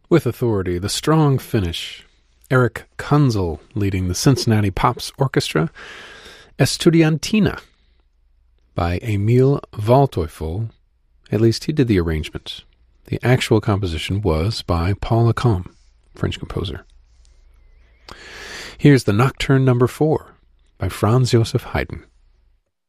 With authority, the strong finish. Eric Kunzel leading the Cincinnati Pops Orchestra, Estudiantina by Emil Waldteufel. At least he did the arrangement. The actual composition was by Paul Lacombe, French composer. Here's the Nocturne No. 4 by Franz Joseph Haydn.